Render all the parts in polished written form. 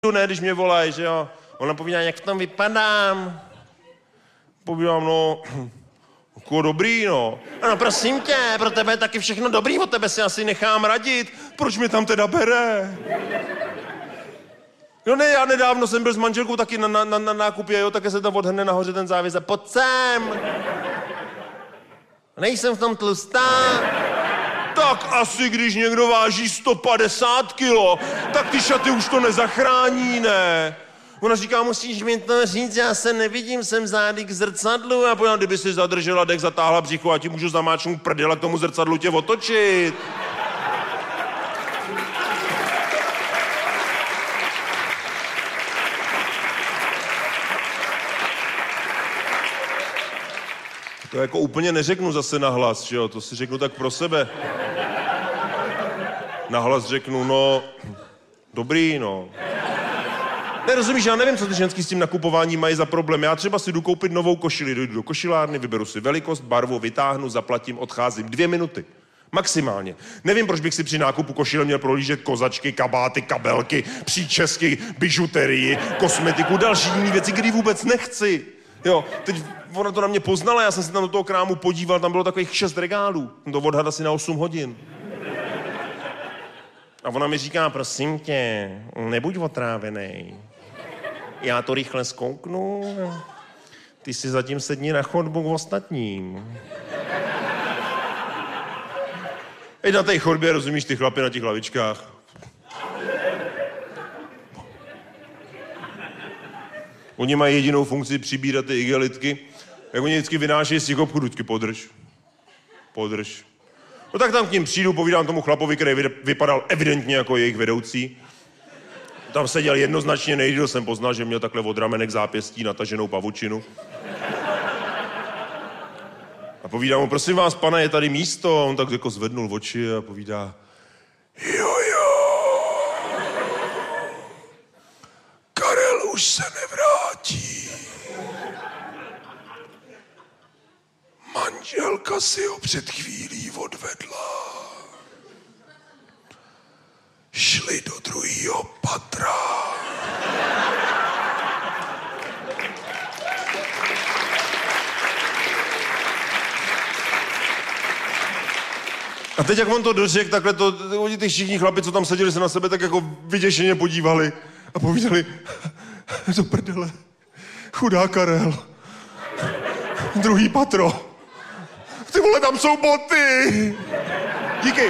ne, když mě volají, že jo. Ona povídá, jak v tom vypadám. Povídám, no, jako dobrý, no. Ano, prosím tě, pro tebe je taky všechno dobrý, od tebe si asi nechám radit. Proč mě tam teda bere? Jo ne, já nedávno jsem byl s manželkou taky na nákupě, jo, také se tam odhrne nahoře ten závěs a pojď sem. Nejsem v tom tlustá. Tak asi, když někdo váží 150 kilo, tak ty šaty už to nezachrání, ne? Ona říká, musíš mi to říct, já se nevidím, jsem zády k zrcadlu. A pojďme, kdyby si zadržela dech, zatáhla břicho a ti můžu zamáčnout prdel a k tomu zrcadlu tě otočit. To jako úplně neřeknu zase nahlas, že jo? To si řeknu tak pro sebe. Nahlas řeknu, no, dobrý, no. Nerozumíš, já nevím, co ty ženský s tím nakupováním mají za problém. Já třeba si jdu koupit novou košili, dojdu do košilárny, vyberu si velikost, barvu, vytáhnu, zaplatím, odcházím. 2 minuty. Maximálně. Nevím, proč bych si při nákupu košile měl prohlížet kozačky, kabáty, kabelky, příčesky, bižuterii, kosmetiku, další jiné věci, které vůbec nechci. Jo, teď ona to na mě poznala, já jsem se tam do toho krámu podíval, tam bylo takových 6 regálů. Jsem to odhadl asi na 8 hodin. A ona mi říká, prosím tě, nebuď otrávenej. Já to rychle zkouknu, ty si zatím sedni na chodbu k ostatním. Ej, na té chodbě, rozumíš, ty chlapy na těch lavičkách. Oni mají jedinou funkci přibírat ty igelitky. Jak oni vždycky vynášejí z těch obchodů, vždycky podrž. No tak tam k ním přijdu, povídám tomu chlapovi, který vypadal evidentně jako jejich vedoucí. Tam seděl jednoznačně, nejdýl jsem poznal, že měl takhle od ramenek zápěstí nataženou pavučinu. A povídám mu, prosím vás, pane, je tady místo? A on tak jako zvednul oči a povídá, jo. Karel už se nevrátí. Manželka si ho před chvílí odvedla. Šli do 2. patra. A teď, jak on to dořekl, takhle to, oni ty všichni chlapi, co tam seděli, se na sebe tak jako vyděšeně podívali a povídali, do prdele, chudá Karel, 2. patro. Ty vole, tam jsou boty! Díky.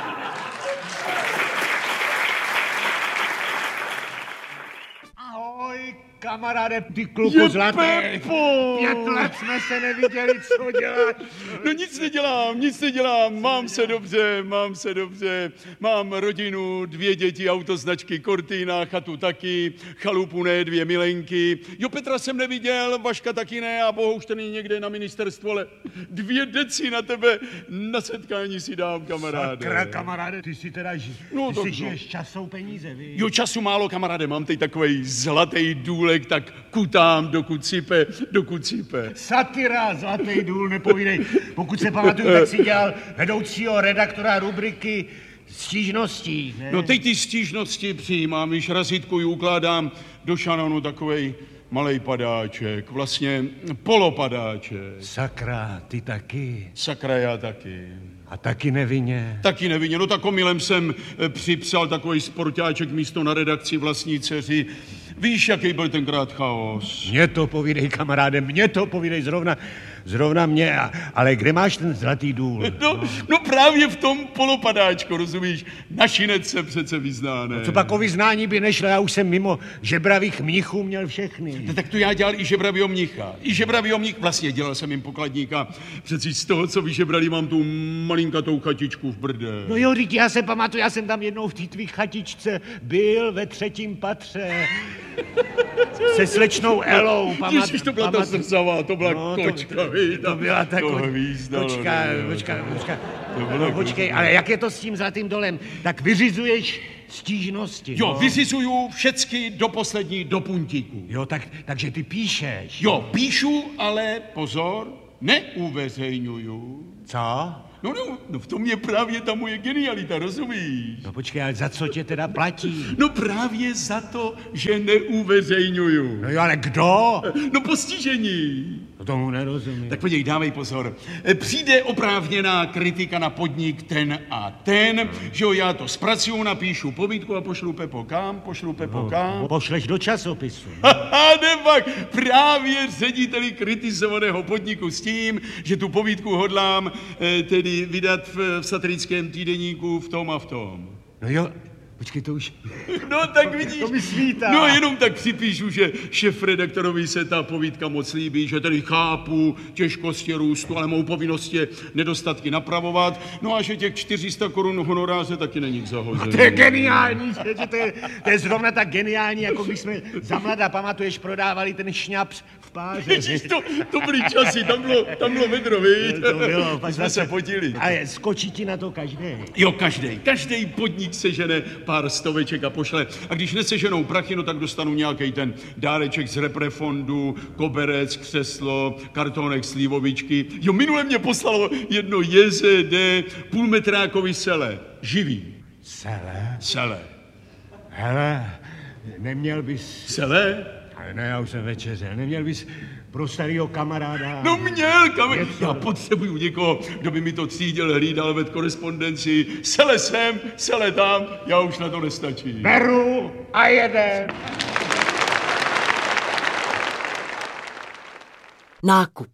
Ahoj, kamaráde, ty kluku zlatý. 5 let jsme se neviděli, co děláš? No nic nedělám, mám se dobře. Mám rodinu, 2 děti, autoznačky Cortina, chatu taky, chalupu ne, 2 milenky. Jo, Petra jsem neviděl, Vaška taky ne a bohuž ten je někde na ministerstvu, ale 2 deci na tebe na setkání si dám, kamaráde. Sakra, kamaráde, ty si teda ty žiješ časou peníze, víš? Jo, času málo, kamaráde, mám teď takovej zlatý důlek, tak kutám, dokud sype. Satyra, zlatý důl, nepovídej. Pokud se pamatuju, tak si dělal vedoucího redaktora rubriky stížností, ne? No teď ty stížnosti přijímám, když razítkuju, ukládám do šanonu takovej malej padáček, vlastně polopadáček. Sakra, ty taky. Sakra, já taky. A taky nevinně. Taky nevinně, no tak omylem jsem připsal takový sportáček místo na redakci vlastní dceři. Víš, jaký byl tenkrát chaos? Mně to povídej, kamaráde, zrovna mě, ale kde máš ten zlatý důl? No právě v tom polopadáčku, rozumíš? Našinec se přece vyzná, ne? No co pak o vyznání by nešlo, já už jsem mimo žebravých mnichů měl všechny. Tak to já dělal i žebravýho mnicha. Vlastně dělal jsem jim pokladníka. Přeci z toho, co vyžebrali, mám tu malinkatou chatičku v Brde. No jo, řík, já se pamatuju, já jsem tam jednou v té tvý chatičce byl ve 3. patře. Se slečnou Elou, Ježiš, to byla ta zrzavá, to byla kočka, to byla ta kočka. Počkej, ale jak je to s tím zlatým dolem? Tak vyřizuješ stížnosti. Jo, vyřizuju všecky do puntíku. Jo, takže ty píšeš. Jo, píšu, ale pozor, neuveřejňuju. Co? No v tom je právě ta moje genialita, rozumíš? No počkej, ale za co tě teda platí? No právě za to, že neuveřejňuju. No jo, ale kdo? No postižení. No tomu nerozumím. Tak podívej, dávej pozor. Přijde oprávněná kritika na podnik ten a ten, že jo, já to zpracuju, napíšu povídku a pošlu Pepo kam? Pošleš do časopisu. Haha, nepak, právě řediteli kritizovaného podniku s tím, že tu povídku hodlám tedy vydat v satirickém týdeníku v tom a v tom. No jo, počkej, to už... No tak vidíš, To mi svítá. no jenom tak připíšu, že šéfredaktorovi se ta povídka moc líbí, že tedy chápu těžkosti růstu, ale mou povinnost je nedostatky napravovat, no a že těch 400 korun honoráře taky není k zahození. To je geniální, že to je zrovna tak geniální, jako když jsme za mladá, pamatuješ, prodávali ten šňaps v páře. Ježíš, to byly časy, tam bylo vedro, viď? To bylo, pak jsme se potili. A skočí ti na to každý. Jo, každý podnik sežene pár stoveček a pošle. A když neseženou prachy, no tak dostanu nějaký ten dáreček z reprefondu, koberec, křeslo, kartonek, slívovičky. Jo, minule mě poslalo jedno JZD půlmetrákový sele. Živý. Sele. Hele, neměl bys... Sele? Ale ne, já už jsem večeřel. Neměl bys pro starýho kamaráda... No měl, já potřebuju někoho, kdo by mi to třídil, hlídal, ved korespondenci. Sele sem, sele tam, já už na to nestačí. Beru a jedem. Nákup.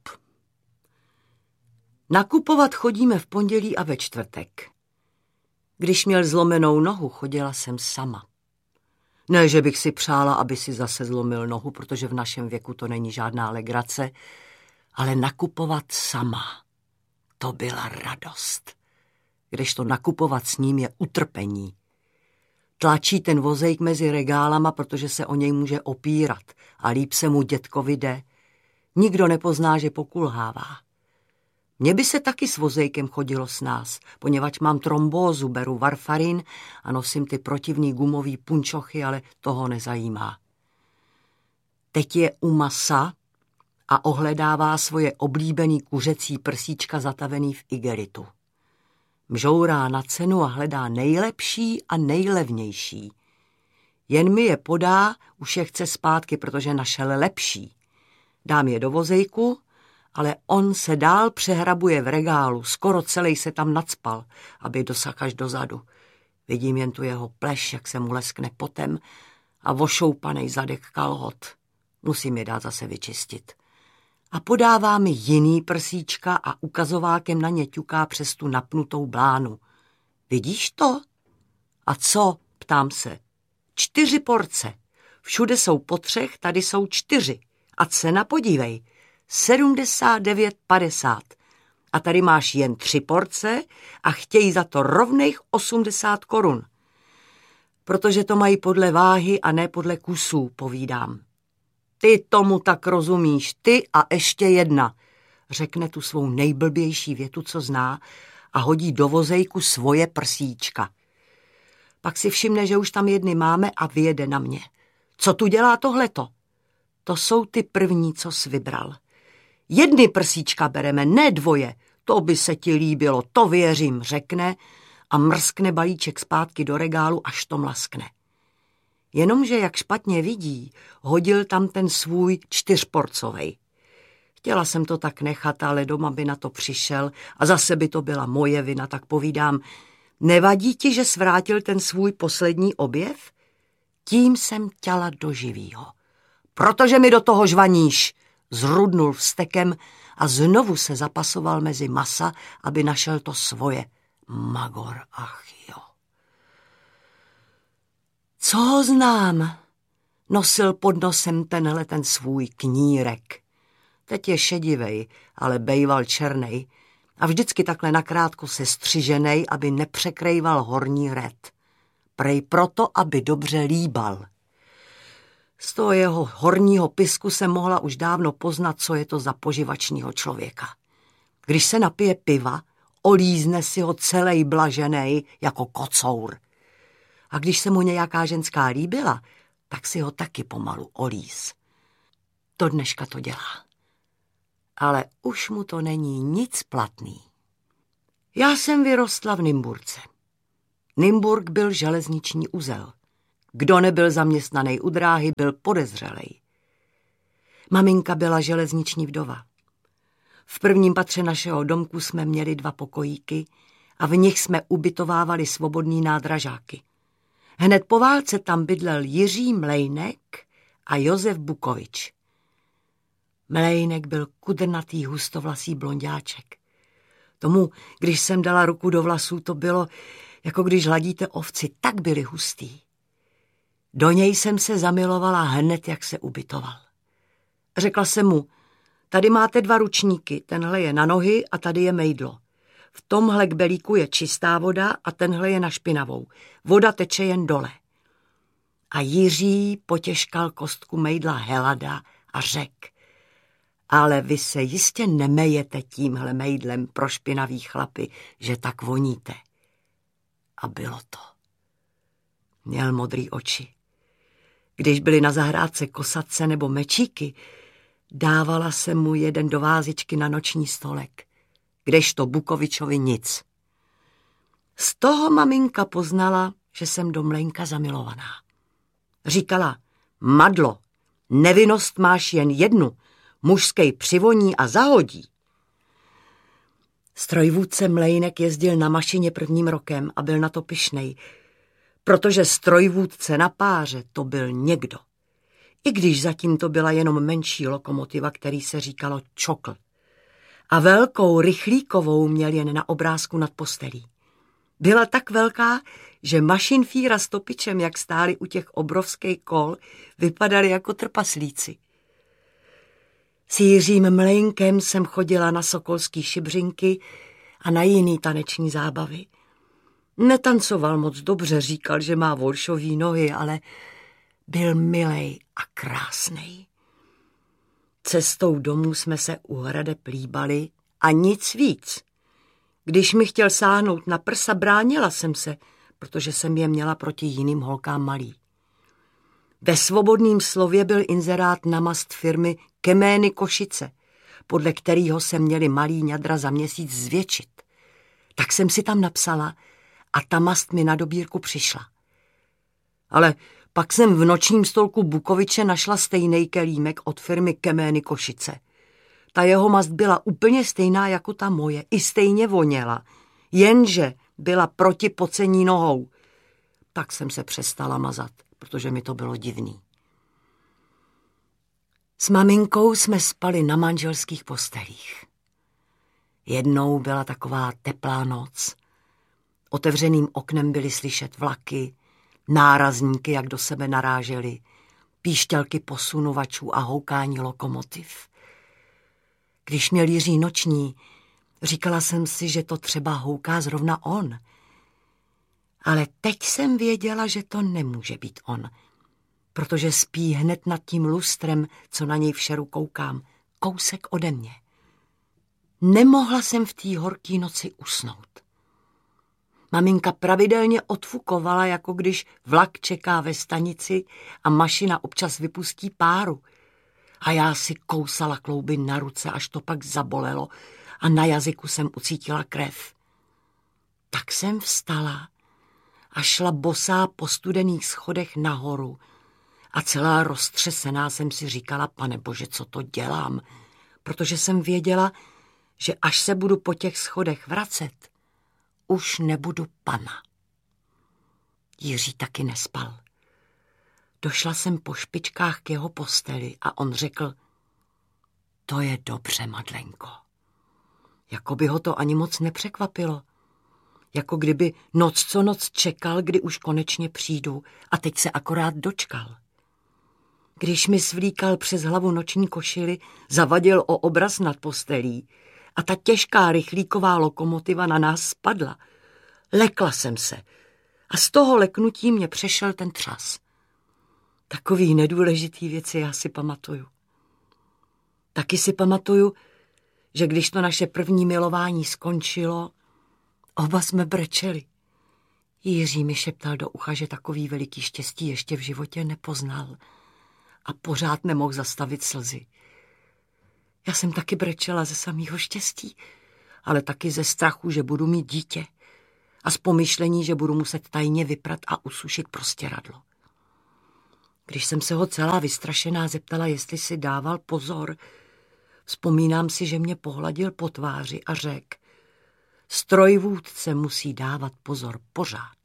Nakupovat chodíme v pondělí a ve čtvrtek. Když měl zlomenou nohu, chodila jsem sama. Ne, že bych si přála, aby si zase zlomil nohu, protože v našem věku to není žádná legrace, ale nakupovat sama, to byla radost. Kdežto nakupovat s ním je utrpení. Tlačí ten vozejk mezi regálama, protože se o něj může opírat a líp se mu dětkovi jde. Nikdo nepozná, že pokulhává. Mně by se taky s vozejkem chodilo s nás, poněvadž mám trombózu, beru varfarin a nosím ty protivný gumový punčochy, ale toho nezajímá. Teď je u masa a ohledává svoje oblíbený kuřecí prsíčka zatavený v igelitu. Mžourá na cenu a hledá nejlepší a nejlevnější. Jen mi je podá, už je chce zpátky, protože našel lepší. Dám je do vozejku, ale on se dál přehrabuje v regálu, skoro celý se tam nacpal, aby dosáhl až dozadu. Vidím jen tu jeho pleš, jak se mu leskne potem a vošoupanej zadek kalhot. Musím je dát zase vyčistit. A podává mi jiný prsíčka a ukazovákem na ně ťuká přes tu napnutou blánu. Vidíš to? A co? Ptám se. 4 porce. Všude jsou po 3, tady jsou 4. A cena, podívej, 79,50. A tady máš jen 3 porce a chtějí za to rovných 80 korun. Protože to mají podle váhy a ne podle kusů, povídám. Ty tomu tak rozumíš, ty a ještě jedna. Řekne tu svou nejblbější větu, co zná, a hodí do vozejku svoje prsíčka. Pak si všimne, že už tam jedny máme a vyjede na mě. Co tu dělá tohleto? To jsou ty první, co jsi vybral. 1 prsíčka bereme, ne 2. To by se ti líbilo, to věřím, řekne a mrskne balíček zpátky do regálu, až to mlaskne. Jenomže jak špatně vidí, hodil tam ten svůj 4porcovej. Chtěla jsem to tak nechat, ale doma by na to přišel a zase by to byla moje vina, tak povídám, nevadí ti, že svrátil ten svůj poslední objev? Tím jsem ťala do živýho. Protože mi do toho žvaníš, zrudnul vztekem a znovu se zapasoval mezi masa, aby našel to svoje. Magor, ach jo. Co ho znám? Nosil pod nosem ten svůj knírek. Teď je šedivej, ale bejval černej a vždycky takhle nakrátko se střiženej, aby nepřekrejval horní red. Prej proto, aby dobře líbal. Z toho jeho horního pisku se mohla už dávno poznat, co je to za poživačního člověka. Když se napije piva, olízne si ho celej blaženej jako kocour. A když se mu nějaká ženská líbila, tak si ho taky pomalu olíz. Do dneška to dělá. Ale už mu to není nic platný. Já jsem vyrostla v Nymburce. Nymburk byl železniční uzel. Kdo nebyl zaměstnaný u dráhy, byl podezřelej. Maminka byla železniční vdova. V prvním patře našeho domku jsme měli 2 pokojíky a v nich jsme ubytovávali svobodní nádražáky. Hned po válce tam bydlel Jiří Mlejnek a Josef Bukovič. Mlejnek byl kudrnatý, hustovlasý blonďáček. Tomu, když jsem dala ruku do vlasů, to bylo, jako když hladíte ovci, tak byly hustý. Do něj jsem se zamilovala hned, jak se ubytoval. Řekla jsem mu, tady máte 2 ručníky, tenhle je na nohy a tady je mejdlo. V tomhle kbelíku je čistá voda a tenhle je na špinavou. Voda teče jen dole. A Jiří potěžkal kostku mejdla helada a řekl, ale vy se jistě nemejete tímhle mejdlem pro špinavý chlapy, že tak voníte. A bylo to. Měl modrý oči. Když byly na zahrádce kosatce nebo mečíky, dávala se mu jeden do vázičky na noční stolek, kdežto Bukovičovi nic. Z toho maminka poznala, že jsem do Mlejnka zamilovaná. Říkala, Madlo, nevinnost máš jen jednu, mužskej přivoní a zahodí. Strojvůdce Mlejnek jezdil na mašině 1. rokem a byl na to pyšnej, protože strojvůdce na páře to byl někdo. I když zatím to byla jenom menší lokomotiva, který se říkalo Čokl. A velkou rychlíkovou měl jen na obrázku nad postelí. Byla tak velká, že mašinfíra s topičem, jak stáli u těch obrovských kol, vypadali jako trpaslíci. S Jiřím Mlejnkem jsem chodila na sokolský šibřinky a na jiný taneční zábavy. Netancoval moc dobře, říkal, že má volšový nohy, ale byl milej a krásnej. Cestou domů jsme se u hrade plíbali a nic víc. Když mi chtěl sáhnout na prsa, bránila jsem se, protože jsem je měla proti jiným holkám malý. Ve Svobodném slově byl inzerát na mast firmy Kemény Košice, podle kterého se měli malý ňadra za měsíc zvětšit. Tak jsem si tam napsala a ta mast mi na dobírku přišla. Ale pak jsem v nočním stolku Bukoviče našla stejnej kelímek od firmy Kemény Košice. Ta jeho mast byla úplně stejná jako ta moje, i stejně voněla, jenže byla proti pocení nohou. Tak jsem se přestala mazat, protože mi to bylo divný. S maminkou jsme spali na manželských postelích. Jednou byla taková teplá noc. Otevřeným oknem byly slyšet vlaky, nárazníky, jak do sebe narážely, píšťalky posunovačů a houkání lokomotiv. Když měl Jiří noční, říkala jsem si, že to třeba houká zrovna on. Ale teď jsem věděla, že to nemůže být on, protože spí hned nad tím lustrem, co na něj v šeru koukám, kousek ode mě. Nemohla jsem v té horké noci usnout. Maminka pravidelně odfukovala, jako když vlak čeká ve stanici a mašina občas vypustí páru. A já si kousala klouby na ruce, až to pak zabolelo a na jazyku jsem ucítila krev. Tak jsem vstala a šla bosá po studených schodech nahoru a celá roztřesená jsem si říkala, Pane Bože, co to dělám, protože jsem věděla, že až se budu po těch schodech vracet, už nebudu pana. Jiří taky nespal. Došla jsem po špičkách k jeho posteli a on řekl, to je dobře, Madlenko. Jako by ho to ani moc nepřekvapilo. Jako kdyby noc co noc čekal, kdy už konečně přijdu a teď se akorát dočkal. Když mi svlíkal přes hlavu noční košili, zavadil o obraz nad postelí a ta těžká rychlíková lokomotiva na nás spadla. Lekla jsem se a z toho leknutí mě přešel ten třas. Takový nedůležitý věci já si pamatuju. Taky si pamatuju, že když to naše první milování skončilo, oba jsme brečeli. Jiří mi šeptal do ucha, že takový veliký štěstí ještě v životě nepoznal a pořád nemohl zastavit slzy. Já jsem taky brečela ze samého štěstí ale taky ze strachu, že budu mít dítě a z pomyšlení, že budu muset tajně vyprat a usušit prostěradlo. Když jsem se ho celá vystrašená zeptala, jestli si dával pozor, vzpomínám si, že mě pohladil po tváři a řekl: strojvůdce musí dávat pozor pořád.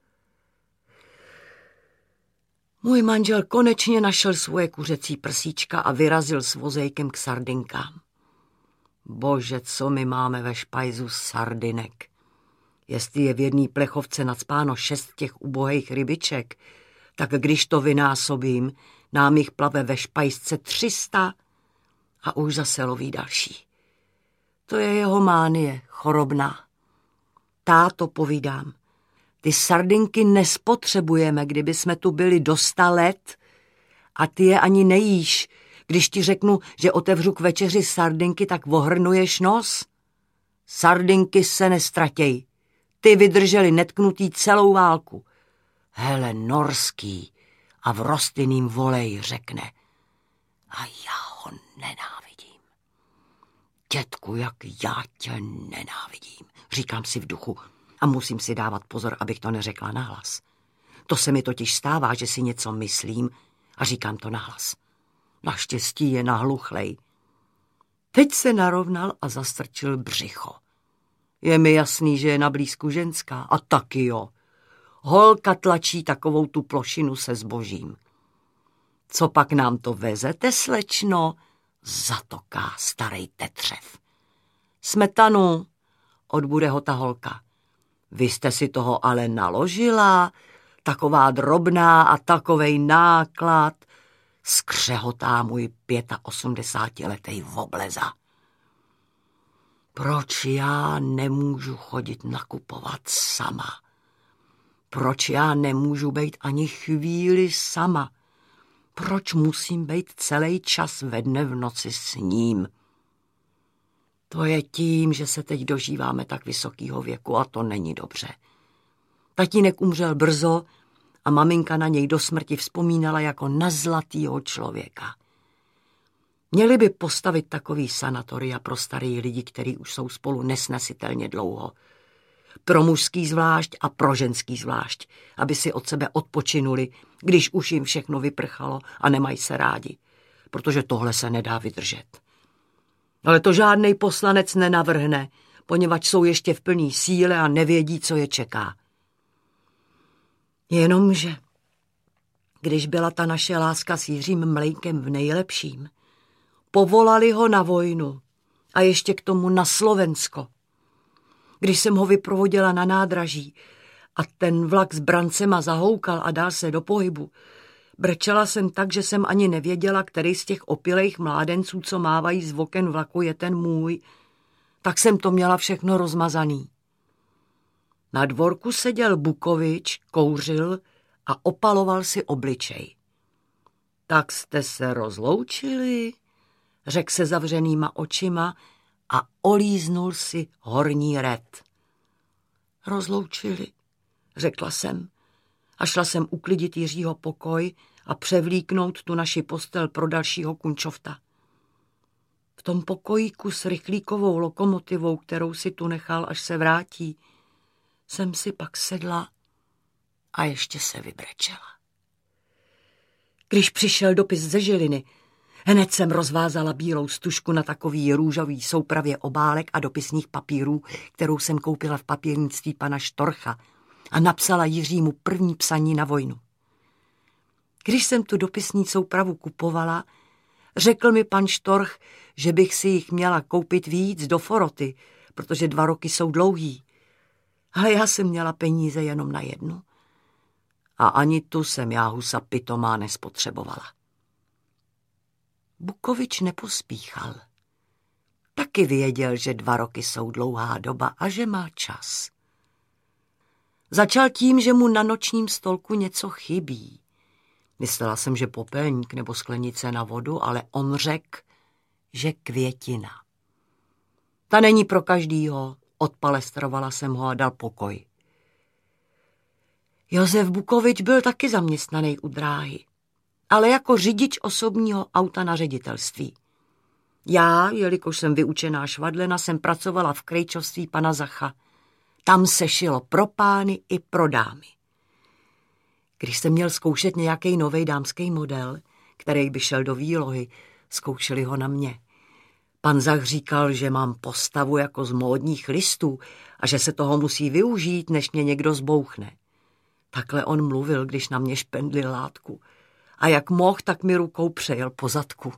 Můj manžel konečně našel svoje kuřecí prsíčka a vyrazil s vozejkem k sardinkám. Bože, co my máme ve špajzu sardinek. Jestli je v jedné plechovce nacpáno 6 těch ubohých rybiček, tak když to vynásobím, nám jich plave ve špajzce 300 a už zase loví další. To je jeho mánie, chorobná. Táto, povídám, ty sardinky nespotřebujeme, kdyby jsme tu byli do 100 let a ty je ani nejíš. Když ti řeknu, že otevřu k večeři sardinky, tak ohrnuješ nos. Sardinky se nestratěj. Ty vydrželi netknutý celou válku. Hele, norský a v rostlinným voleji řekne: a já ho nenávidím. Dětku, jak já tě nenávidím, říkám si v duchu a musím si dávat pozor, abych to neřekla nahlas. To se mi totiž stává, že si něco myslím a říkám to nahlas. Naštěstí je nahluchlej. Teď se narovnal a zastrčil břicho. Je mi jasný, že je na blízku ženská. A taky jo. Holka tlačí takovou tu plošinu se zbožím. Co pak nám to vezete, slečno? Zatoká starej tetřev. Smetanu, odbude ho ta holka. Vy jste si toho ale naložila, taková drobná a takovej náklad, skřehotá můj 85letý vobleza. Proč já nemůžu chodit nakupovat sama? Proč já nemůžu být ani chvíli sama? Proč musím být celý čas ve dne v noci s ním? To je tím, že se teď dožíváme tak vysokého věku a to není dobře. Tatínek umřel brzo a maminka na něj do smrti vzpomínala jako na zlatýho člověka. Měli by postavit takový sanatoria pro starý lidi, kteří už jsou spolu nesnesitelně dlouho. Pro mužský zvlášť a pro ženský zvlášť, aby si od sebe odpočinuli, když už jim všechno vyprchalo a nemají se rádi, protože tohle se nedá vydržet. Ale to žádnej poslanec nenavrhne, poněvadž jsou ještě v plný síle a nevědí, co je čeká. Jenomže, když byla ta naše láska s Jiřím Mlejnkem v nejlepším, povolali ho na vojnu a ještě k tomu na Slovensko. Když jsem ho vyprovodila na nádraží a ten vlak s brancema zahoukal a dal se do pohybu, brečela jsem tak, že jsem ani nevěděla, který z těch opilejch mládenců, co mávají z oken vlaku, je ten můj. Tak jsem to měla všechno rozmazaný. Na dvorku seděl Bukovič, kouřil a opaloval si obličej. Tak jste se rozloučili, řekl se zavřenýma očima a olíznul si horní red. Rozloučili, řekla jsem a šla jsem uklidit Jiřího pokoj a převlíknout tu naši postel pro dalšího kunčofta. V tom pokojíku s rychlíkovou lokomotivou, kterou si tu nechal, až se vrátí, jsem si pak sedla a ještě se vybrečela. Když přišel dopis ze Žiliny, hned jsem rozvázala bílou stužku na takový růžový soupravě obálek a dopisních papírů, kterou jsem koupila v papírnictví pana Štorcha, a napsala Jiřímu první psaní na vojnu. Když jsem tu dopisní soupravu kupovala, řekl mi pan Štorch, že bych si jich měla koupit víc do foroty, protože 2 roky jsou dlouhý. Ale já jsem měla peníze jenom na 1. A ani tu jsem já husa pitomá nespotřebovala. Bukovič nepospíchal. Taky věděl, že 2 roky jsou dlouhá doba a že má čas. Začal tím, že mu na nočním stolku něco chybí. Myslela jsem, že popelník nebo sklenice na vodu, ale on řekl, že květina. Ta není pro každýho, odpalestrovala jsem ho a dal pokoj. Josef Bukovič byl taky zaměstnaný u dráhy, ale jako řidič osobního auta na ředitelství. Já, jelikož jsem vyučená švadlena, jsem pracovala v krejčovství pana Zacha. Tam se šilo pro pány i pro dámy. Když jsem měl zkoušet nějaký nový dámský model, který by šel do výlohy, zkoušeli ho na mě. Pan Zach říkal, že mám postavu jako z módních listů a že se toho musí využít, než mě někdo zbouchne. Takhle on mluvil, když na mě špendlil látku. A jak mohl, tak mi rukou přejel po zadku.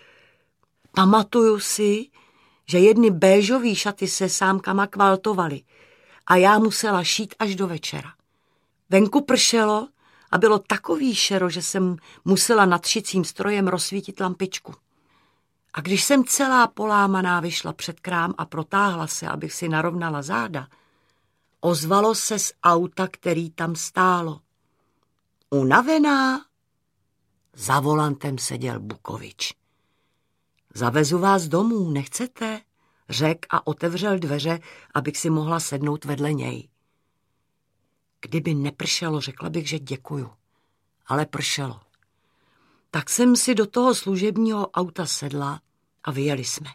Pamatuju si, že jedny béžový šaty se sámkama kvaltovaly a já musela šít až do večera. Venku pršelo a bylo takový šero, že jsem musela nad šicím strojem rozsvítit lampičku. A když jsem celá polámaná vyšla před krám a protáhla se, abych si narovnala záda, ozvalo se z auta, který tam stálo. Unavená, za volantem seděl Bukovič. Zavezu vás domů, nechcete? Řekl a otevřel dveře, abych si mohla sednout vedle něj. Kdyby nepršelo, řekla bych, že děkuju. Ale pršelo. Tak jsem si do toho služebního auta sedla a vyjeli jsme.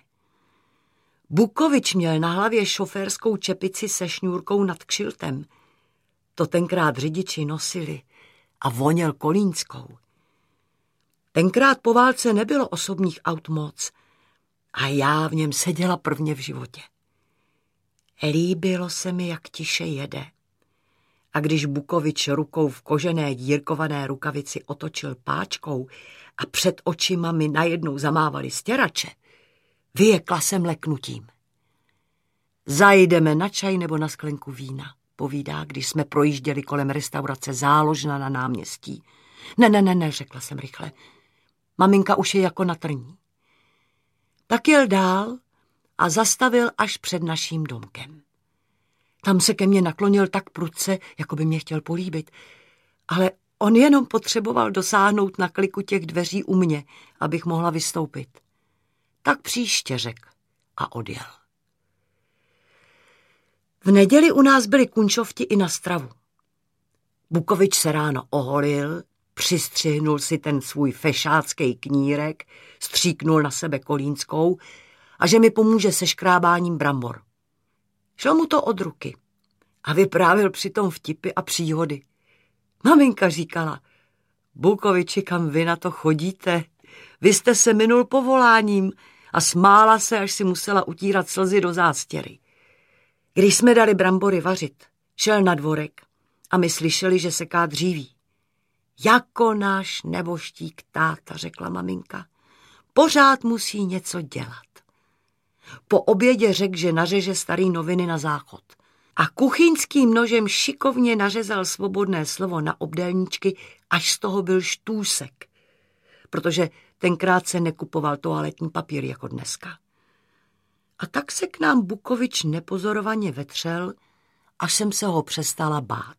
Bukovič měl na hlavě šoférskou čepici se šňůrkou nad kšiltem. To tenkrát řidiči nosili a voněl kolínskou. Tenkrát po válce nebylo osobních aut moc a já v něm seděla prvně v životě. Líbilo se mi, jak tiše jede. A když Bukovič rukou v kožené dírkované rukavici otočil páčkou a před očima mi najednou zamávali stěrače, vyjekla jsem leknutím. Zajdeme na čaj nebo na sklenku vína, povídá, když jsme projížděli kolem restaurace Záložna na náměstí. Ne, řekla jsem rychle. Maminka už je jako na trní. Tak jel dál a zastavil až před naším domkem. Tam se ke mně naklonil tak prudce, jako by mě chtěl políbit, ale on jenom potřeboval dosáhnout na kliku těch dveří u mě, abych mohla vystoupit. Tak příště, řekl a odjel. V neděli u nás byli kunčovti i na stravu. Bukovič se ráno oholil, přistřihnul si ten svůj fešácký knírek, stříknul na sebe kolínskou a že mi pomůže se škrábáním brambor. Šlo mu to od ruky a vyprávěl přitom vtipy a příhody. Maminka říkala, Bukoviči, kam vy na to chodíte? Vy jste se minul povoláním a smála se, až si musela utírat slzy do zástěry. Když jsme dali brambory vařit, šel na dvorek a my slyšeli, že seká dříví. Jako náš neboštík táta, řekla maminka. Pořád musí něco dělat. Po obědě řekl, že nařeže starý noviny na záchod. A kuchyňským nožem šikovně nařezal svobodné slovo na obdélníčky, až z toho byl štůsek. Protože tenkrát se nekupoval toaletní papír jako dneska. A tak se k nám Bukovič nepozorovaně vetřel, až jsem se ho přestala bát.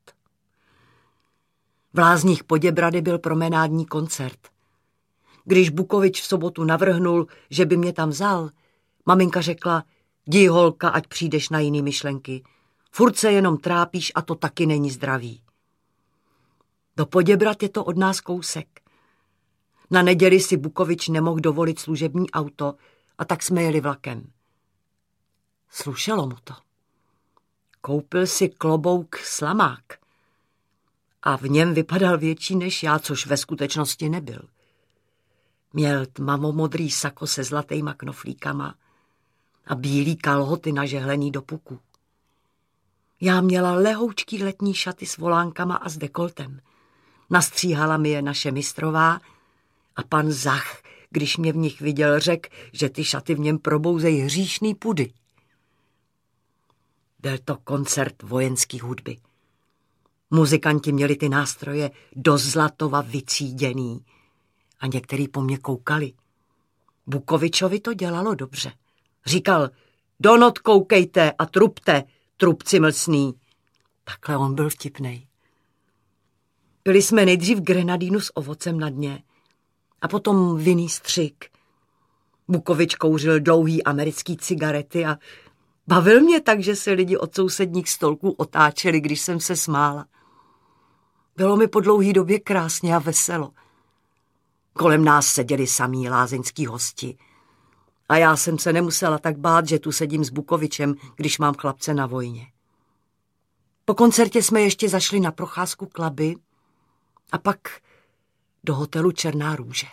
V Lázních Poděbrady byl promenádní koncert. Když Bukovič v sobotu navrhnul, že by mě tam vzal, maminka řekla, jdi holka, ať přijdeš na jiný myšlenky. Furt se jenom trápíš a to taky není zdravý. Do Poděbrad je to od nás kousek. Na neděli si Bukovič nemohl dovolit služební auto a tak jsme jeli vlakem. Slušelo mu to. Koupil si klobouk slamák a v něm vypadal větší než já, což ve skutečnosti nebyl. Měl tmavomodrý sako se zlatýma knoflíkama a bílý kalhoty nažehlený do puku. Já měla lehoučký letní šaty s volánkama a s dekoltem. Nastříhala mi je naše mistrová a pan Zach, když mě v nich viděl, řekl, že ty šaty v něm probouzejí hříšný pudy. Byl to koncert vojenský hudby. Muzikanti měli ty nástroje do zlatova vycíděný a některý po mně koukali. Bukovičovi to dělalo dobře. Říkal, do not koukejte a trubte, trubci mlsný. Takhle on byl vtipnej. Pili jsme nejdřív grenadínu s ovocem na dně a potom vinný střik. Bukovič kouřil dlouhý americký cigarety a bavil mě tak, že se lidi od sousedních stolků otáčeli, když jsem se smála. Bylo mi po dlouhý době krásně a veselo. Kolem nás seděli samí lázeňský hosti A já jsem se nemusela tak bát, že tu sedím s Bukovičem, když mám chlapce na vojně. Po koncertě jsme ještě zašli na procházku k Labi a pak do hotelu Černá růže.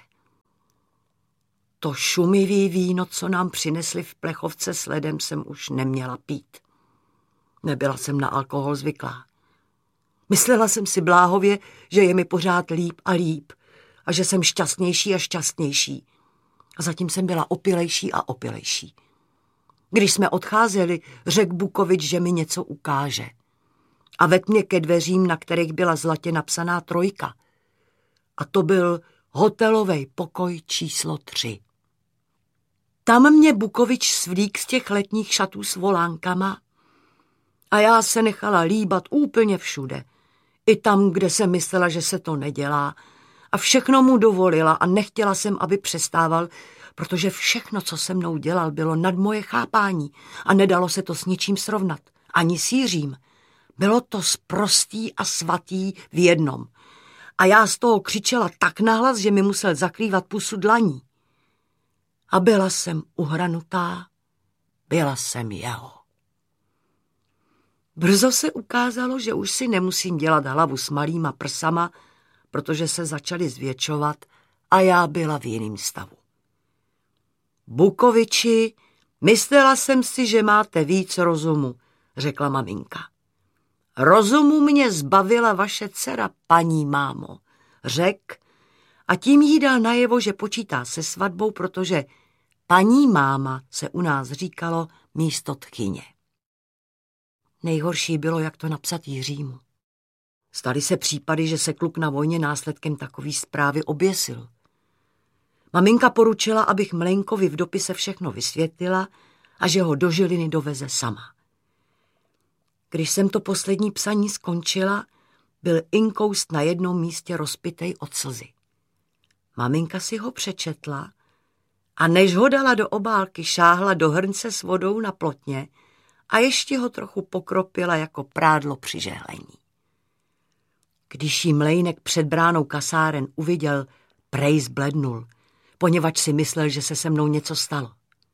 To šumivý víno, co nám přinesli v plechovce s ledem, jsem už neměla pít. Nebyla jsem na alkohol zvyklá. Myslela jsem si bláhově, že je mi pořád líp a líp a že jsem šťastnější a šťastnější. A zatím jsem byla opilejší a opilejší. Když jsme odcházeli, řekl Bukovič, že mi něco ukáže. A vedl mě ke dveřím, na kterých byla zlatě napsaná 3. A to byl hotelový pokoj číslo 3. Tam mě Bukovič svlík z těch letních šatů s volánkama a já se nechala líbat úplně všude. I tam, kde jsem myslela, že se to nedělá. A všechno mu dovolila a nechtěla jsem, aby přestával, protože všechno, co se mnou dělal, bylo nad moje chápání a nedalo se to s ničím srovnat. Ani s Jiřím. Bylo to sprostý a svatý v jednom. A já z toho křičela tak nahlas, že mi musel zakrývat pusu dlaní. A byla jsem uhranutá, byla jsem jeho. Brzo se ukázalo, že už si nemusím dělat hlavu s malýma prsama, protože se začaly zvětšovat a já byla v jiném stavu. Bukoviči, myslela jsem si, že máte víc rozumu, řekla maminka. Rozumu mě zbavila vaše dcera, paní mámo, řekl, a tím jí dal najevo, že počítá se svatbou, protože paní máma se u nás říkalo místo tchyně. Nejhorší bylo, jak to napsat Jiřímu. Staly se případy, že se kluk na vojně následkem takový zprávy oběsil. Maminka poručila, abych Mlejnkovi v dopise všechno vysvětlila a že ho do Žiliny doveze sama. Když jsem to poslední psaní skončila, byl inkoust na jednom místě rozpitej od slzy. Maminka si ho přečetla a než ho dala do obálky, šáhla do hrnce s vodou na plotně a ještě ho trochu pokropila jako prádlo při žehlení. Když jí Mlejnek před bránou kasáren uviděl, prej zblednul, poněvadž si myslel, že se se mnou něco stalo.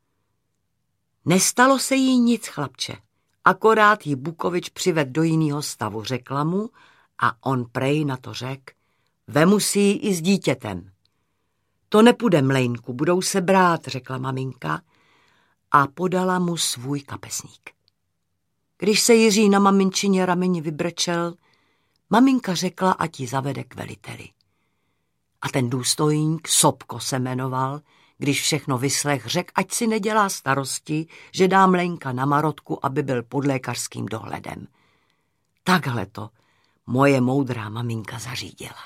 Nestalo se jí nic, chlapče, akorát jí Bukovič přived do jiného stavu, řekla mu a on prej na to řekl, vemu si ji i s dítětem. To nepůjde, Mlejnku, budou se brát, řekla maminka a podala mu svůj kapesník. Když se Jiří na maminčině rameni vybrčel, maminka řekla, ať ji zavede k veliteli. A ten důstojník, Sobko se jmenoval, když všechno vyslech, řekl, ať si nedělá starosti, že dá Mlejnka na marotku, aby byl pod lékařským dohledem. Takhle to moje moudrá maminka zařídila.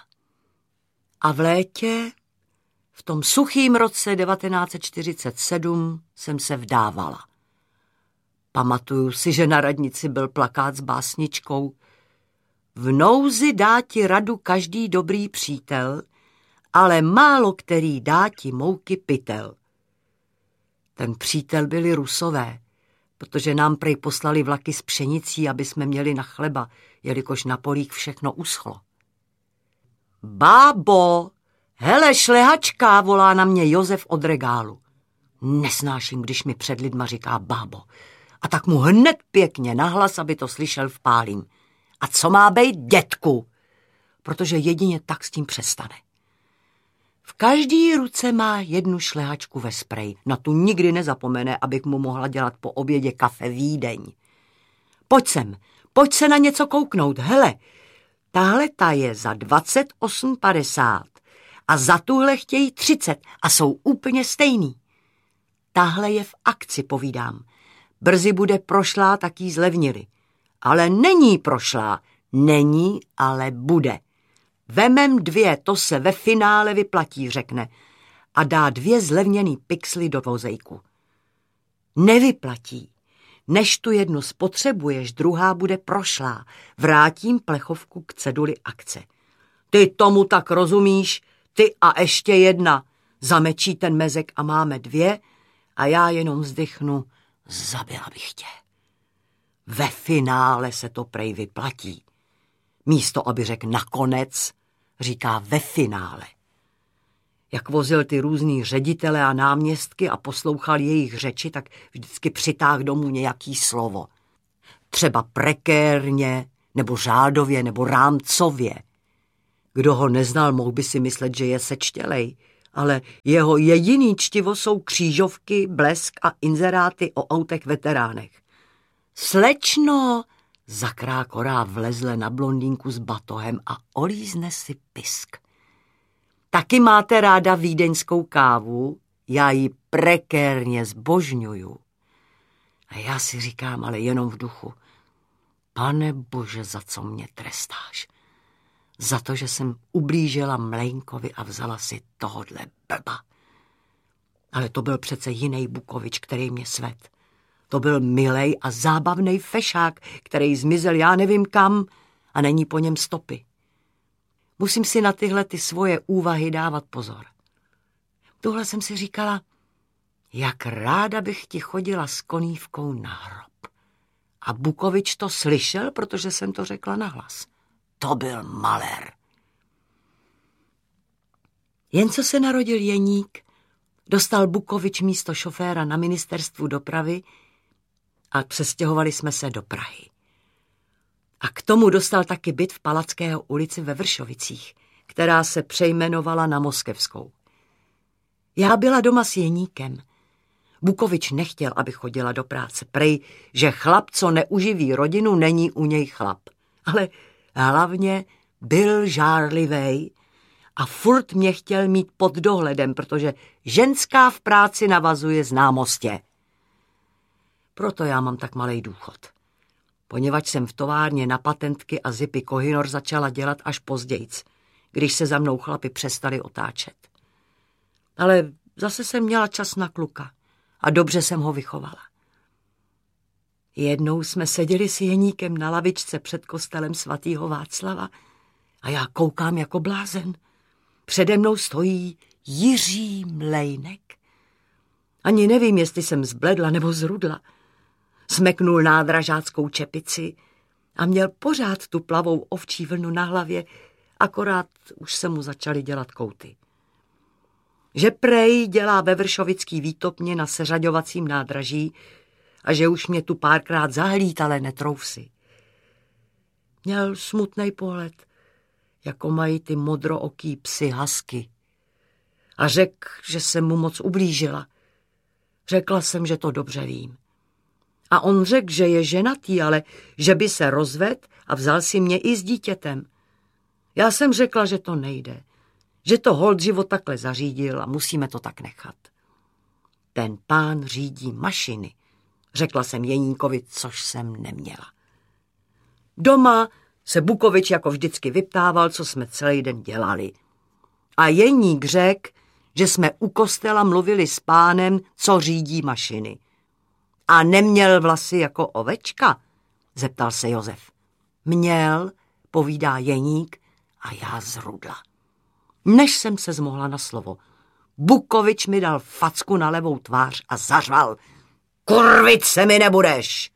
A v létě, v tom suchým roce 1947, jsem se vdávala. Pamatuju si, že na radnici byl plakát s básničkou V nouzi dá ti radu každý dobrý přítel, ale málo který dá ti mouky pytel. Ten přítel byli Rusové, protože nám prej poslali vlaky s pšenicí, aby jsme měli na chleba, jelikož na polích všechno uschlo. Bábo, hele šlehačka, volá na mě Josef od regálu. Nesnáším, když mi před lidma říká bábo. A tak mu hned pěkně nahlas, aby to slyšel v pálím. A co má být, dětku? Protože jedině tak s tím přestane. V každý ruce má jednu šlehačku ve spreji. Na tu nikdy nezapomene, abych mu mohla dělat po obědě kafe Vídeň. Pojď sem, pojď se na něco kouknout, hele. Tahle ta je za 28,50 a za tuhle chtějí 30 a jsou úplně stejný. Tahle je v akci, povídám. Brzy bude prošlá, tak jí zlevnili. Ale není prošlá, není, ale bude. Vemem 2, to se ve finále vyplatí, řekne, a dá 2 zlevněný pixely do vozejku. Nevyplatí. Než tu jednu spotřebuješ, druhá bude prošlá. Vrátím plechovku k ceduli akce. Ty tomu tak rozumíš, ty a ještě jedna. Zamečí ten mezek a máme 2 a já jenom vzdychnu, zabila bych tě. Ve finále se to prej vyplatí. Místo, aby řekl nakonec, říká ve finále. Jak vozil ty různý ředitele a náměstky a poslouchal jejich řeči, tak vždycky přitáhl domů nějaký slovo. Třeba prekérně, nebo řádově, nebo rámcově. Kdo ho neznal, mohl by si myslet, že je sečtělej, ale jeho jediný čtivo jsou křížovky, blesk a inzeráty o autech veteránech. Slečno, zakrákorá vlezle na blondýnku s batohem a olízne si pisk. Taky máte ráda vídeňskou kávu? Já ji prekérně zbožňuju. A já si říkám, ale jenom v duchu, Pane Bože, za co mě trestáš? Za to, že jsem ublížila Mlejnkovi a vzala si tohodle blba. Ale to byl přece jiný Bukovič, který mě sved. To byl milej a zábavnej fešák, který zmizel já nevím kam a není po něm stopy. Musím si na tyhle ty svoje úvahy dávat pozor. Tuhle jsem si říkala, jak ráda bych ti chodila s konívkou na hrob. A Bukovič to slyšel, protože jsem to řekla nahlas. To byl malér. Jen co se narodil Jeník, dostal Bukovič místo šoféra na ministerstvu dopravy a přestěhovali jsme se do Prahy. A k tomu dostal taky byt v Palackého ulici ve Vršovicích, která se přejmenovala na Moskevskou. Já byla doma s Jeníkem. Bukovič nechtěl, aby chodila do práce. Prej, že chlap, co neuživí rodinu, není u něj chlap. Ale hlavně byl žárlivej a furt mě chtěl mít pod dohledem, protože ženská v práci navazuje známostě. Proto já mám tak malej důchod. Poněvadž jsem v továrně na patentky a zipy Kohinor začala dělat až pozdějc, když se za mnou chlapi přestali otáčet. Ale zase jsem měla čas na kluka a dobře jsem ho vychovala. Jednou jsme seděli s Jeníkem na lavičce před kostelem svatého Václava a já koukám jako blázen. Přede mnou stojí Jiří Mlejnek. Ani nevím, jestli jsem zbledla nebo zrudla. Smeknul nádražáckou čepici a měl pořád tu plavou ovčí vlnu na hlavě, akorát už se mu začaly dělat kouty. Že prej dělá ve Vršovický výtopně na seřaďovacím nádraží a že už mě tu párkrát zahlíd, ale netrouf si. Měl smutnej pohled, jako mají ty modrooký psy husky. A řekl, že jsem mu moc ublížila. Řekla jsem, že to dobře vím. A on řekl, že je ženatý, ale že by se rozvedl a vzal si mě i s dítětem. Já jsem řekla, že to nejde, že to holt život takhle zařídil a musíme to tak nechat. Ten pán řídí mašiny, řekla jsem Jeníkovi, což jsem neměla. Doma se Bukovič jako vždycky vyptával, co jsme celý den dělali. A Jeník řekl, že jsme u kostela mluvili s pánem, co řídí mašiny. A neměl vlasy jako ovečka? Zeptal se Josef. Měl, povídá Jeník a já zrudla. Než jsem se zmohla na slovo, Bukovič mi dal facku na levou tvář a zařval. Kurvit se mi nebudeš!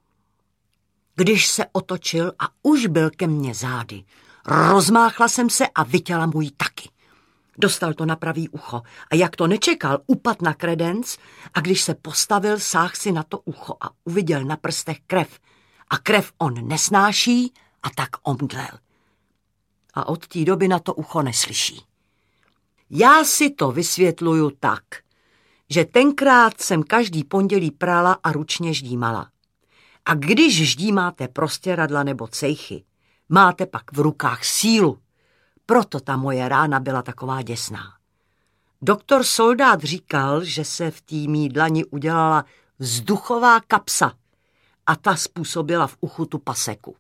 Když se otočil a už byl ke mně zády, rozmáchla jsem se a vytěla mu ji taky. Dostal to na pravý ucho a jak to nečekal, upad na kredenc a když se postavil, sáhl si na to ucho a uviděl na prstech krev. A krev on nesnáší a tak omdlel. A od té doby na to ucho neslyší. Já si to vysvětluju tak, že tenkrát jsem každý pondělí prala a ručně ždímala. A když ždímáte prostěradla nebo cejchy, máte pak v rukách sílu. Proto ta moje rána byla taková děsná. Doktor Soldát říkal, že se v té mý dlani udělala vzduchová kapsa a ta způsobila v uchu tu paseku.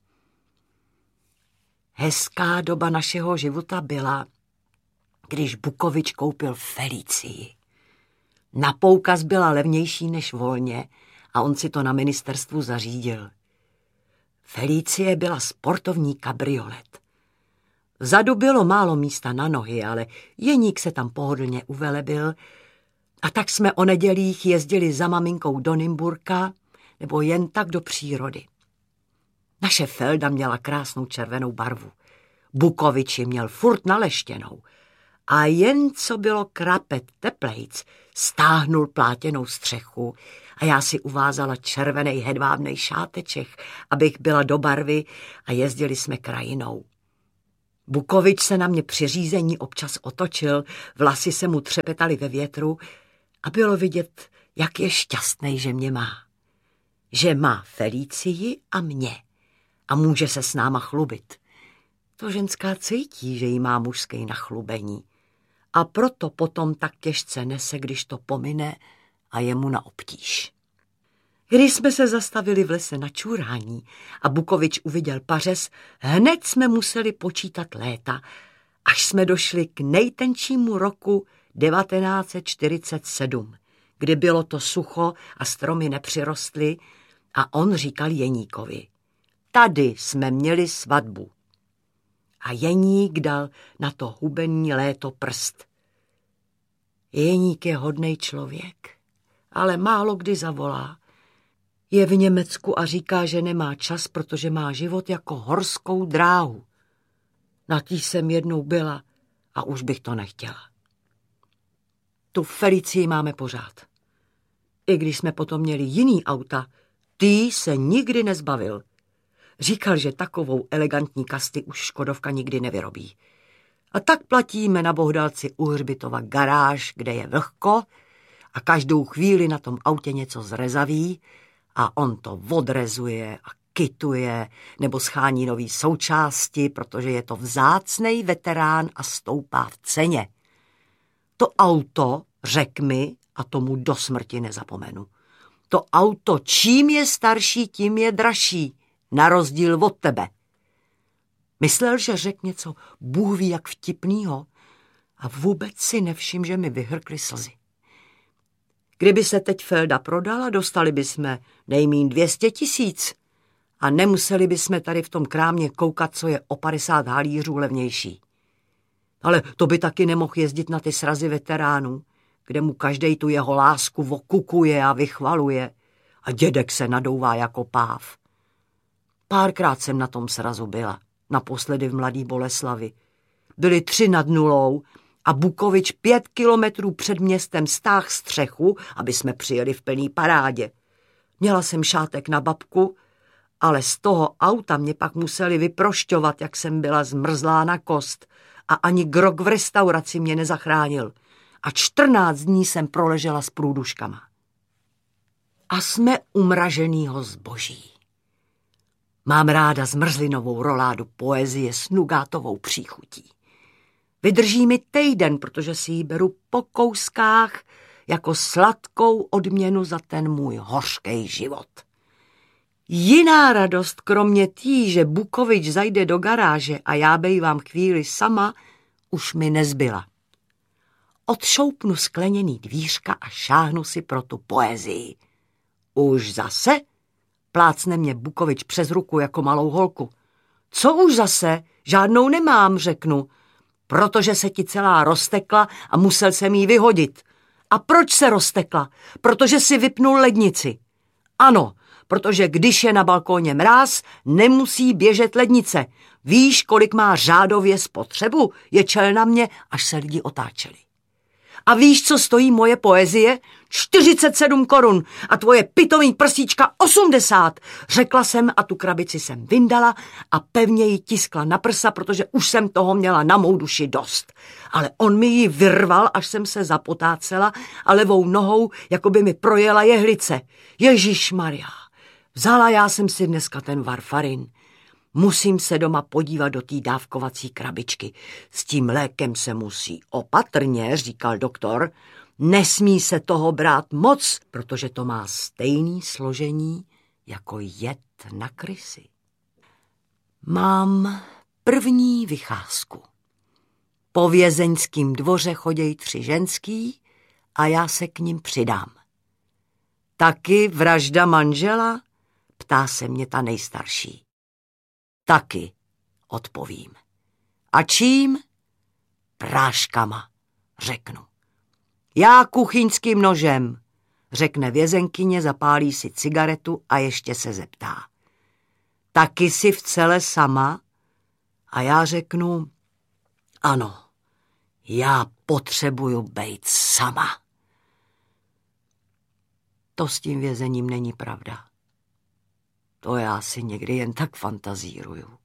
Hezká doba našeho života byla, když Bukovič koupil Felicii. Na poukaz byla levnější než volně a on si to na ministerstvu zařídil. Felicie byla sportovní kabriolet. Vzadu bylo málo místa na nohy, ale Jeník se tam pohodlně uvelebil a tak jsme o nedělích jezdili za maminkou do Nymburka nebo jen tak do přírody. Naše Felda měla krásnou červenou barvu. Bukovič ji měl furt naleštěnou a jen co bylo krapet teplejc, stáhnul plátěnou střechu a já si uvázala červený hedvábnej šáteček, abych byla do barvy a jezdili jsme krajinou. Bukovič se na mě při řízení občas otočil, vlasy se mu třepetaly ve větru a bylo vidět, jak je šťastný, že mě má. Že má Felicii a mě a může se s náma chlubit. To ženská cítí, že jí má mužský na chlubení. A proto potom tak těžce nese, když to pomine a je mu na obtíž. Když jsme se zastavili v lese na čurání a Bukovič uviděl pařez, hned jsme museli počítat léta, až jsme došli k nejtenčímu roku 1947, kdy bylo to sucho a stromy nepřirostly a on říkal Jeníkovi: tady jsme měli svatbu. A Jeník dal na to hubenní léto prst. Jeník je hodnej člověk, ale málo kdy zavolá. Je v Německu a říká, že nemá čas, protože má život jako horskou dráhu. Na tý jsem jednou byla a už bych to nechtěla. Tu Felicii máme pořád. I když jsme potom měli jiný auta, tý se nikdy nezbavil. Říkal, že takovou elegantní kasty už Škodovka nikdy nevyrobí. A tak platíme na Bohdalci u hřbitova garáž, kde je vlhko a každou chvíli na tom autě něco zrezaví a on to odrezuje a kituje nebo schání nový součásti, protože je to vzácnej veterán a stoupá v ceně. To auto, řek mi, a tomu do smrti nezapomenu. To auto, čím je starší, tím je dražší, na rozdíl od tebe. Myslel, že řek něco Bůh ví jak vtipnýho a vůbec si nevšim, že mi vyhrkly slzy. Kdyby se teď Felda prodala, dostali bychom nejmíň 200 000 a nemuseli bychom tady v tom krámě koukat, co je o 50 halířů levnější. Ale to by taky nemohl jezdit na ty srazy veteránů, kde mu každej tu jeho lásku okukuje a vychvaluje a dědek se nadouvá jako páv. Párkrát jsem na tom srazu byla, naposledy v Mladý Boleslavi. Byly 3:0 a Bukovič 5 kilometrů před městem stáhl střechu, aby jsme přijeli v plný parádě. Měla jsem šátek na babku, ale z toho auta mě pak museli vyprošťovat, jak jsem byla zmrzlá na kost a ani grog v restauraci mě nezachránil. A 14 dní jsem proležela s průduškama. A jsme u mraženýho zboží. Mám ráda zmrzlinovou roládu poezie s nugátovou příchutí. Vydrží mi týden, protože si ji beru po kouskách jako sladkou odměnu za ten můj hořký život. Jiná radost, kromě tý, že Bukovič zajde do garáže a já bejvám chvíli sama, už mi nezbyla. Odšoupnu skleněný dvířka a šáhnu si pro tu poezii. Už zase? Plácne mě Bukovič přes ruku jako malou holku. Co už zase? Žádnou nemám, řeknu. Protože se ti celá roztekla a musel jsem jí vyhodit. A proč se roztekla? Protože si vypnul lednici. Ano, protože když je na balkóně mráz, nemusí běžet lednice. Víš, kolik má řádově spotřebu? Ječel na mě, až se lidi otáčeli. A víš, co stojí moje poezie? 47 korun a tvoje pitomý prsíčka 80, řekla jsem a tu krabici jsem vyndala a pevně ji tiskla na prsa, protože už jsem toho měla na mou duši dost. Ale on mi ji vyrval, až jsem se zapotácela a levou nohou, jako by mi projela jehlice. Ježišmarja, vzala já jsem si dneska ten varfarin. Musím se doma podívat do té dávkovací krabičky. S tím lékem se musí opatrně, říkal doktor. Nesmí se toho brát moc, protože to má stejný složení jako jed na krysy. Mám první vycházku. Po vězeňským dvoře chodějí 3 ženský a já se k nim přidám. Taky vražda manžela? Ptá se mě ta nejstarší. Taky, odpovím. A čím? Práškama, řeknu. Já kuchyňským nožem, řekne vězenkyně, zapálí si cigaretu a ještě se zeptá. Taky jsi v cele sama? A já řeknu, ano, Já potřebuju být sama. To s tím vězením není pravda. To já si někdy jen tak fantazíruju.